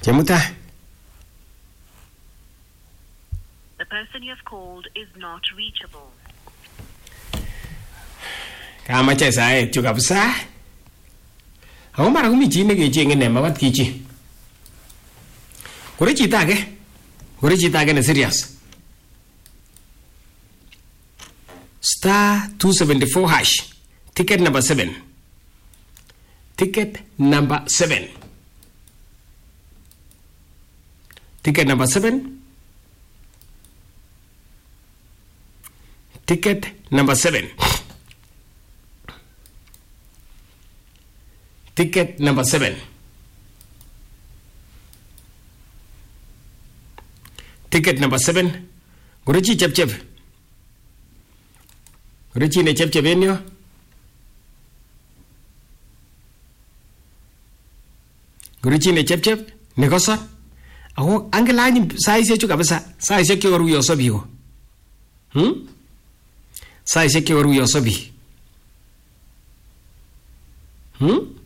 Chemuta. The person you have called is not reachable. Kama cha sae chu kabisa. Ako mara kumi chi ne kechenge ne mabat kichi. Kore chita ke ne serious. Star 274 hash. Ticket number 7. Ticket number 7. Ticket number 7. Ticket number 7. Ticket number 7. Ticket number 7. Guruchi chep. Guruchi ne chep enyo. Guruchi ne chep ne kosa. Ako angela ni size chu kabisa. Size ke waru yosobi ho. Size ke waru yosobi.